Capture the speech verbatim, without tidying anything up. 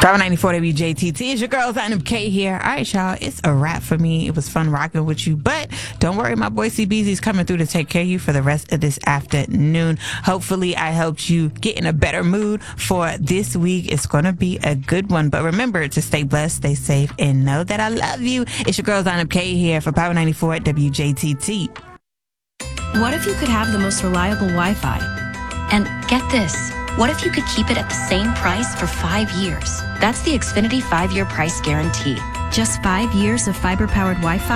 Power ninety-four W J T T. It's your girl, Zainab K here. All right, y'all. It's a wrap for me. It was fun rocking with you. But don't worry, my boy C B Z's coming through to take care of you for the rest of this afternoon. Hopefully, I helped you get in a better mood for this week. It's going to be a good one. But remember to stay blessed, stay safe, and know that I love you. It's your girl, Zainab K here for Power ninety-four W J T T. What if you could have the most reliable Wi-Fi? And get this, what if you could keep it at the same price for five years? That's the Xfinity five-year price guarantee. Just five years of fiber-powered Wi-Fi?